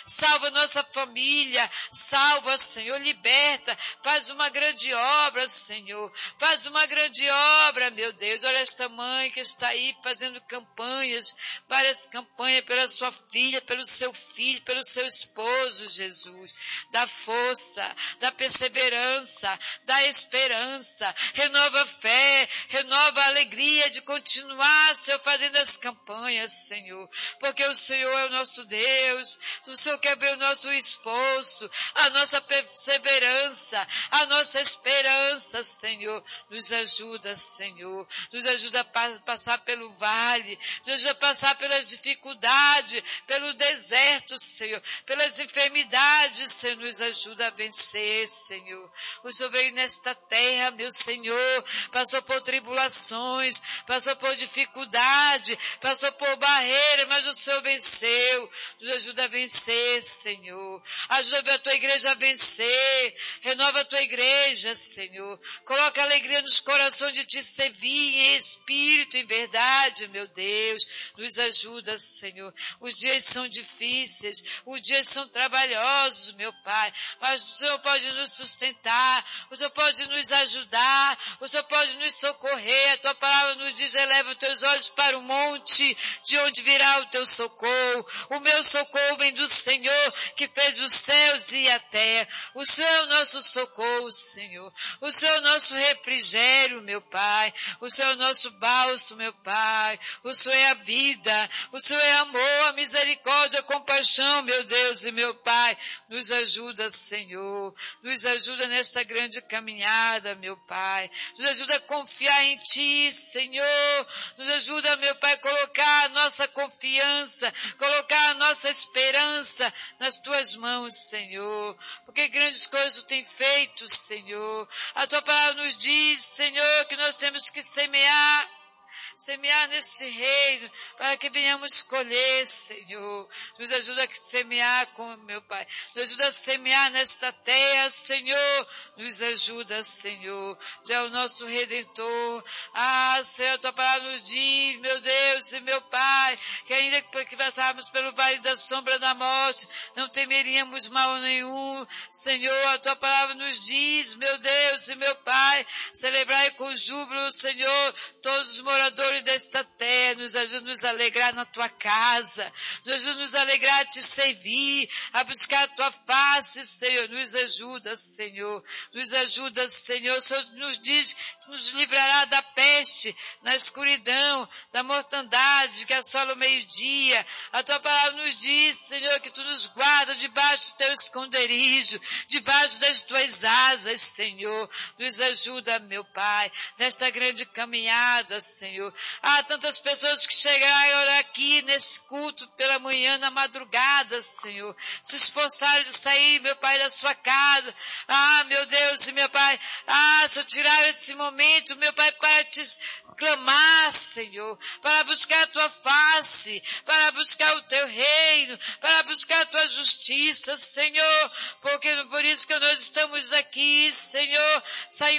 salva nossa família, salva, Senhor, liberta, faz uma grande obra, Senhor, faz uma grande obra, meu Deus. Olha esta mãe que está aí fazendo campanhas, várias campanhas pela sua filha, pelo seu filho, pelo seu esposo, Jesus. Dá força, dá perseverança, dá esperança, renova a fé, renova a alegria de continuar, Senhor, fazendo as campanhas, Senhor, porque o Senhor é o nosso Deus, o Senhor quer ver o nosso esforço, a nossa perseverança, a nossa esperança, Senhor. Nos ajuda, Senhor, nos ajuda a passar pelo vale, nos ajuda a passar pelas dificuldades, pelo deserto, Senhor, pelas enfermidades, Senhor, nos ajuda a vencer, Senhor. O Senhor veio nesta terra, meu Senhor, passou por tribulações, passou por dificuldade, passou por barreiras, mas o Senhor venceu. Nos ajuda a vencer, Senhor. Ajuda a tua igreja a vencer. Renova a tua igreja, Senhor. Coloca alegria nos corações de te servir em espírito, em verdade, meu Deus. Nos ajuda, Senhor. Os dias são difíceis, os dias são trabalhosos, meu Pai, mas o Senhor pode nos sustentar, o Senhor pode nos ajudar, o Senhor pode nos socorrer. A tua palavra nos diz: eleva os teus olhos para o monte, de onde virá o teu socorro. O meu socorro vem do Senhor, que fez os céus e a terra. O Senhor é o nosso socorro, Senhor. O Senhor é o nosso refrigério, meu Pai. O Senhor é o nosso bálsamo, meu Pai. O Senhor é a vida. O Senhor é amor, a misericórdia, a compaixão, meu Deus e meu Pai. Nos ajuda, Senhor. Nos ajuda nesta grande caminhada, meu Pai. Nos ajuda a confiar em Ti, Senhor. Nos ajuda, meu Pai, a colocar a nossa confiança, colocar a nossa esperança nas Tuas mãos, Senhor. Porque grandes coisas Tu tem feito, Senhor. A Tua palavra nos diz, Senhor, que nós temos que semear neste reino, para que venhamos colher, Senhor. Nos ajuda a semear, meu Pai. Nos ajuda a semear nesta terra, Senhor. Nos ajuda, Senhor. Já é o nosso Redentor. Senhor, Tua palavra nos diz, meu Deus e meu Pai, que ainda que passarmos pelo vale da sombra da morte, não temeríamos mal nenhum. Senhor, a Tua palavra nos diz, meu Deus e meu Pai, celebrai com júbilo, Senhor, todos os moradores desta terra. Nos ajuda a nos alegrar na Tua casa, nos ajuda a nos alegrar a Te servir, a buscar a Tua face, Senhor. Nos ajuda, Senhor. Nos ajuda, Senhor. O Senhor nos diz que nos livrará da peste, na escuridão, da mortandade que assola o meio-dia. A Tua palavra nos diz, Senhor, que Tu nos guarda debaixo do Teu esconderijo, debaixo das Tuas asas, Senhor. Nos ajuda, meu Pai, nesta grande caminhada, Senhor. Há tantas pessoas que chegaram aqui nesse culto pela manhã, na madrugada, Senhor. Se esforçaram de sair, meu Pai, da sua casa. Meu Deus e meu Pai. Senhor, tiraram esse momento, meu Pai, para Te clamar, Senhor, para buscar a Tua face, para buscar o Teu reino, para buscar a Tua justiça, Senhor. Porque por isso que nós estamos aqui, Senhor, saímos